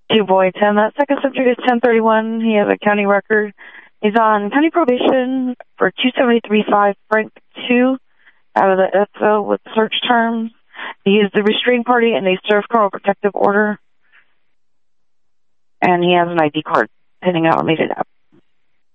2 boy 10. That second subject is 1031. He has a county record. He's on county probation for 273.5 Frank 2 out of the SO with search terms. He is the restraining party and they serve criminal protective order. And he has an ID card pending out made it up.